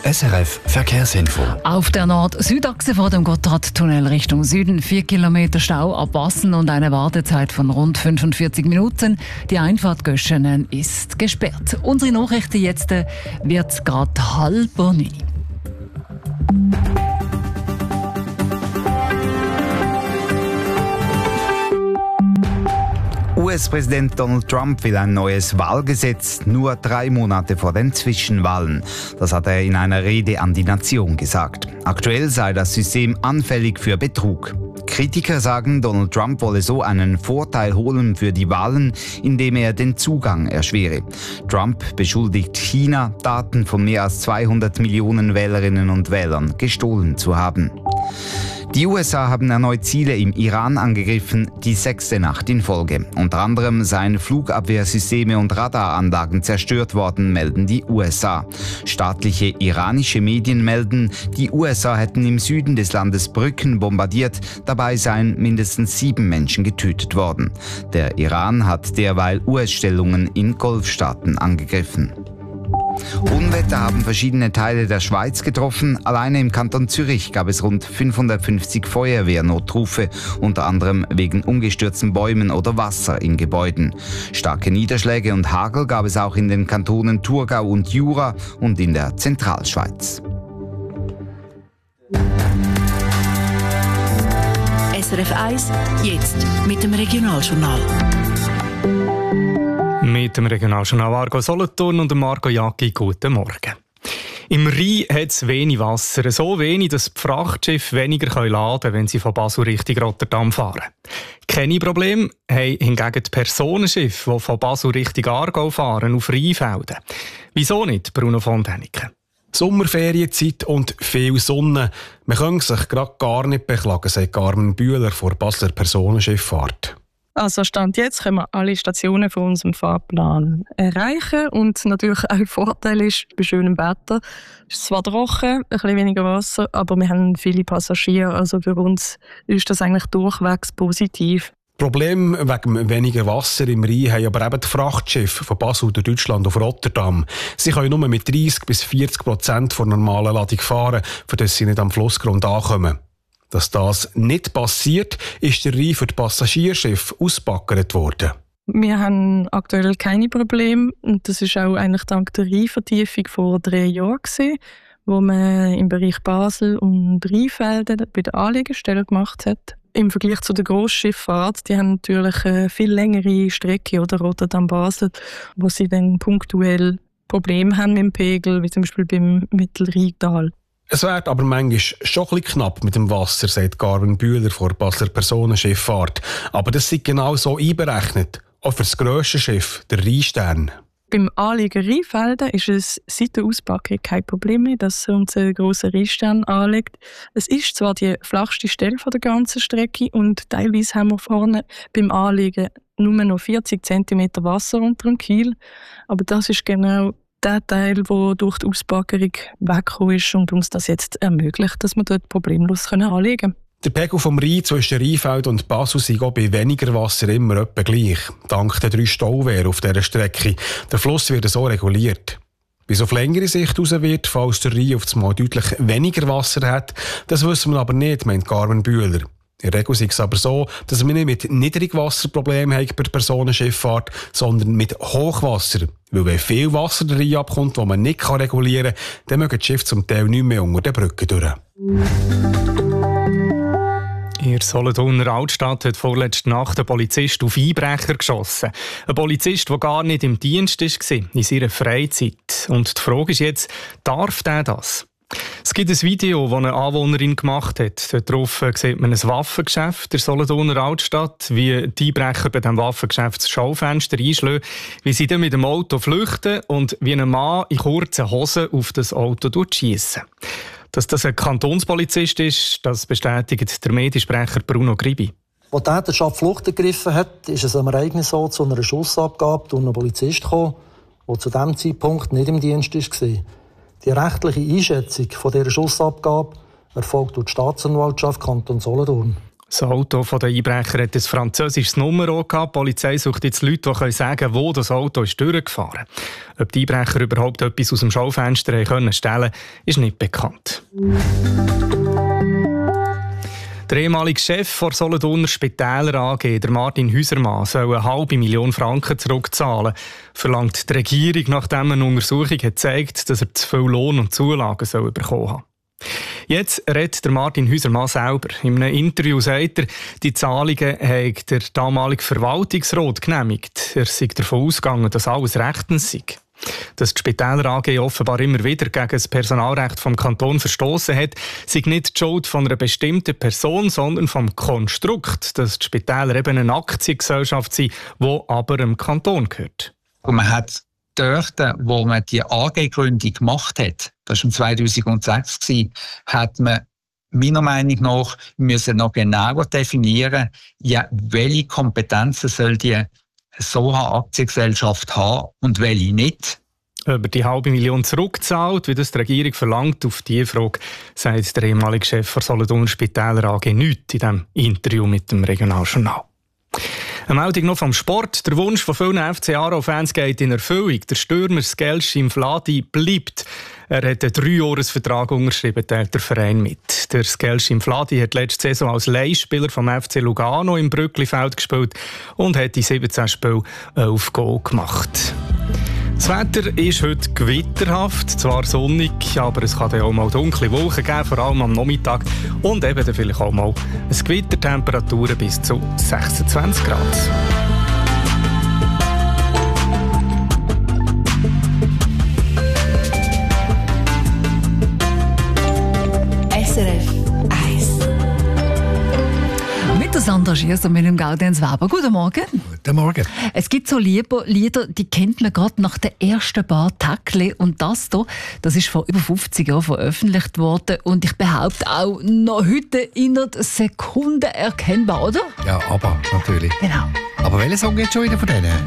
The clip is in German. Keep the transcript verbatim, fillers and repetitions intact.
S R F Verkehrsinfo. Auf der Nord-Süd-Achse vor dem Gotthardtunnel Richtung Süden vier Kilometer Stau ab Bassen und eine Wartezeit von rund fünfundvierzig Minuten. Die Einfahrt Göschenen ist gesperrt. Unsere Nachrichten jetzt äh, wird gerade halb neun. U S-Präsident Donald Trump will ein neues Wahlgesetz, nur drei Monate vor den Zwischenwahlen. Das hat er in einer Rede an die Nation gesagt. Aktuell sei das System anfällig für Betrug. Kritiker sagen, Donald Trump wolle so einen Vorteil holen für die Wahlen, indem er den Zugang erschwere. Trump beschuldigt China, Daten von mehr als zweihundert Millionen Wählerinnen und Wählern gestohlen zu haben. Die U S A haben erneut Ziele im Iran angegriffen, die sechste Nacht in Folge. Unter anderem seien Flugabwehrsysteme und Radaranlagen zerstört worden, melden die U S A. Staatliche iranische Medien melden, die U S A hätten im Süden des Landes Brücken bombardiert, dabei seien mindestens sieben Menschen getötet worden. Der Iran hat derweil U S-Stellungen in Golfstaaten angegriffen. Unwetter haben verschiedene Teile der Schweiz getroffen. Alleine im Kanton Zürich gab es rund fünfhundertfünfzig Feuerwehrnotrufe, unter anderem wegen umgestürzten Bäumen oder Wasser in Gebäuden. Starke Niederschläge und Hagel gab es auch in den Kantonen Thurgau und Jura und in der Zentralschweiz. S R F eins, jetzt mit dem Regionaljournal. Mit dem Regionaljournal Argo Solothurn und dem Marco Jacki. Guten Morgen. Im Rhein hat es wenig Wasser. So wenig, dass die Frachtschiffe weniger laden können, wenn sie von Basel Richtung Rotterdam fahren. Keine Probleme haben hingegen die Personenschiffe, die von Basel Richtung Aargau fahren, auf Rheinfelden. Wieso nicht, Bruno von Däniken? Sommerferienzeit und viel Sonne. Man kann sich gerade gar nicht beklagen, sagt Carmen Bühler von Basler Personenschifffahrt. Also Stand jetzt können wir alle Stationen von unserem Fahrplan erreichen und natürlich auch ein Vorteil ist, bei schönem Wetter ist es zwar trocken, ein bisschen weniger Wasser, aber wir haben viele Passagiere, also für uns ist das eigentlich durchwegs positiv. Problem wegen weniger Wasser im Rhein haben aber eben die Frachtschiffe von Basel durch Deutschland auf Rotterdam. Sie können nur mit dreißig bis vierzig Prozent von normalen Ladung fahren, für das sie nicht am Flussgrund ankommen. Dass das nicht passiert, ist der Rhein für die Passagierschiffe ausgebaggert worden. Wir haben aktuell keine Probleme und das ist auch eigentlich dank der Rheinvertiefung vor drei Jahren gewesen, wo man im Bereich Basel und Rheinfelden bei der Anlegestelle gemacht hat. Im Vergleich zu der Grossschifffahrt, die haben natürlich eine viel längere Strecke oder Rotterdam-Basel, wo sie dann punktuell Probleme haben mit dem Pegel, wie zum Beispiel beim Mittelrheintal. Es wird aber manchmal schon ein bisschen knapp mit dem Wasser, sagt Carmen Bühler von Basler Personenschifffahrt. Aber das ist genau so einberechnet, auch für das grösste Schiff, der Rheinstern. Beim Anlegen Rheinfelden ist es seit der Auspackung kein Problem mehr, dass unser grosser Rheinstern anlegt. Es ist zwar die flachste Stelle der ganzen Strecke und teilweise haben wir vorne beim Anlegen nur noch vierzig Zentimeter Wasser unter dem Kiel. Aber das ist genau der Teil, der durch die Ausbaggerung weggekommen ist und uns das jetzt ermöglicht, dass wir dort problemlos anlegen können. Der Pegel vom Rhein zwischen Rheinfeld und Basel sei auch bei weniger Wasser immer etwa gleich. Dank der drei Stauwehren auf dieser Strecke. Der Fluss wird so reguliert. Wie es auf längere Sicht raus wird, falls der Rhein auf einmal deutlich weniger Wasser hat, das wissen wir aber nicht, meint Carmen Bühler. In der Regel ist es aber so, dass wir nicht mit Niedrigwasserproblemen haben bei der Personenschifffahrt, sondern mit Hochwasser. Weil wenn viel Wasser der Rhein abkommt, das man nicht regulieren kann, dann mögen die Schiffe zum Teil nicht mehr unter den Brücken durch. In der Solothurner Altstadt hat vorletzte Nacht ein Polizist auf Einbrecher geschossen. Ein Polizist, der gar nicht im Dienst war, in seiner Freizeit. Und die Frage ist jetzt, darf der das? Es gibt ein Video, das eine Anwohnerin gemacht hat. Dort drauf sieht man ein Waffengeschäft der Solothurner Altstadt, wie die Einbrecher bei diesem Waffengeschäft das Schaufenster einschlagen, wie sie dann mit dem Auto flüchten und wie ein Mann in kurzen Hosen auf das Auto schiessen. Dass das ein Kantonspolizist ist, das bestätigt der Mediensprecher Bruno Gribi. Als die Täterschaft Flucht ergriffen hat, ist es am Ereignis so zu einer Schussabgabe durch einen Polizist gekommen, der zu diesem Zeitpunkt nicht im Dienst war. Die rechtliche Einschätzung von dieser Schussabgabe erfolgt durch die Staatsanwaltschaft Kanton Solothurn. Das Auto der Einbrecher hat ein französisches Nummer gehabt. Die Polizei sucht jetzt Leute, die sagen können, wo das Auto ist durchgefahren ist. Ob die Einbrecher überhaupt etwas aus dem Schaufenster können stellen, ist nicht bekannt. Der ehemalige Chef der Solothurner Spitäler A G, der Martin Hüsermann, soll eine halbe Million Franken zurückzahlen, verlangt die Regierung, nachdem eine Untersuchung hat gezeigt, dass er zu viel Lohn und Zulagen soll bekommen hat. Jetzt redet der Martin Hüsermann selber. In einem Interview sagt er, die Zahlungen habe der damalige Verwaltungsrat genehmigt. Er sei davon ausgegangen, dass alles rechtens sei. Dass die Spitäler A G offenbar immer wieder gegen das Personalrecht vom Kanton verstoßen hat, sei nicht die Schuld von einer bestimmten Person, sondern vom Konstrukt, dass die Spitäler eben eine Aktiengesellschaft sind, die aber dem Kanton gehört. Und man hat dort, wo man die A G-Gründung gemacht hat, das war zweitausendsechs, hat man meiner Meinung nach müssen noch genauer definieren, ja, welche Kompetenzen soll die so eine Aktiengesellschaft haben und welche nicht. Ob er die halbe Million zurückzahlt, wie das die Regierung verlangt, auf diese Frage sagt der ehemalige Chef der Solothurner Spitäler A G nichts in diesem Interview mit dem Regionaljournal. Eine Meldung noch vom Sport. Der Wunsch von vielen F C Aarau-Fans geht in Erfüllung. Der Stürmer Skelshim Vladi bleibt. Er hat einen Dreijahresvertrag unterschrieben, teilt der Verein mit. Der Skelshim Vladi hat letzte Saison als Leihspieler vom F C Lugano im Brücklifeld gespielt und hat in siebzehn Spielen elf Goal gemacht. Das Wetter ist heute gewitterhaft, zwar sonnig, aber es kann auch mal dunkle Wolken geben, vor allem am Nachmittag. Und eben dann vielleicht auch mal eine Gewittertemperatur bis zu sechsundzwanzig Grad. S R F eins. Mit der Sandra Schiers und mit dem Gaudenz Weber. Guten Morgen. Guten Morgen. Es gibt so Lieder, Lieder die kennt man gerade nach den ersten paar Tackle. Und das hier, das ist vor über fünfzig Jahren veröffentlicht worden. Und ich behaupte auch noch heute in einer Sekunde erkennbar, oder? Ja, aber natürlich. Genau. Aber welcher Song geht schon wieder von denen?